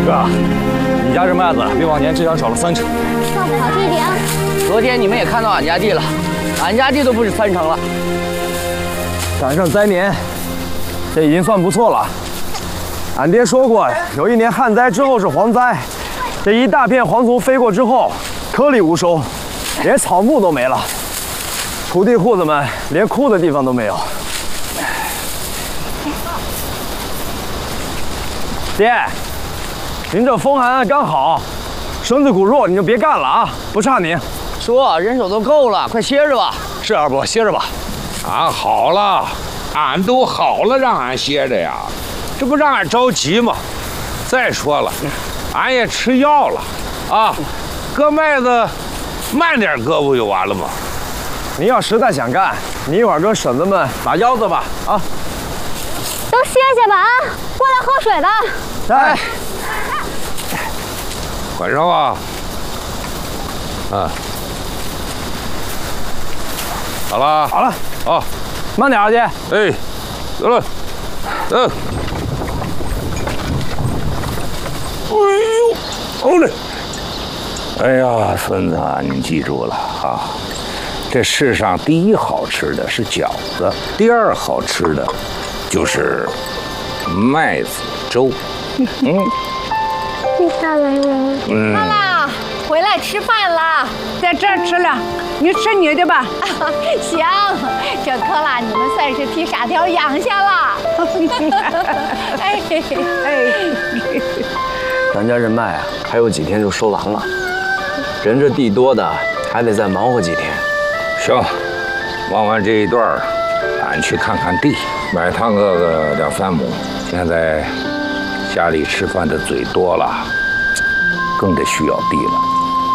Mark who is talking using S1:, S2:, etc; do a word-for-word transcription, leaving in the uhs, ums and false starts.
S1: 哥，你家这麦子比往年至少少了三成。
S2: 上不好地点。
S3: 昨天你们也看到俺家地了，俺家地都不止三成了。
S1: 赶上灾年，这已经算不错了。俺爹说过，有一年旱灾之后是蝗灾，这一大片蝗虫飞过之后，颗粒无收，连草木都没了，土地户子们连哭的地方都没有。爹，您这风寒刚好，身子骨弱，你就别干了啊，不差您。
S3: 叔，人手都够了，快歇着吧。
S1: 是二伯，歇着吧。
S4: 俺好了，俺都好了，让俺歇着呀，这不让俺着急吗？再说了，俺也吃药了，啊，割麦子慢点割不就完了吗？
S1: 您要实在想干，你一会儿跟婶子们打腰子吧，啊。
S2: 都歇歇吧啊！过来喝水的。
S1: 哎，
S4: 晚上啊，啊，好了，
S1: 好了，
S4: 哦，
S1: 慢点啊，爹。
S4: 哎，走了，走。哎呦，好嘞！哎呀，孙子，你记住了啊！这世上第一好吃的是饺子，第二好吃的就是麦子粥。嗯，
S2: 大人人。
S4: 嗯。
S5: 妈妈，回来吃饭了，在这儿吃了，你吃你的吧。
S6: 行，这可拉你们算是替沙条养下了。
S5: 哎哎，
S1: 咱家这麦啊，还有几天就收完了，人这地多的，还得再忙活几天。
S4: 行，忙完这一段，俺去看看地，买趟个个两三亩。现在家里吃饭的嘴多了，更得需要地了。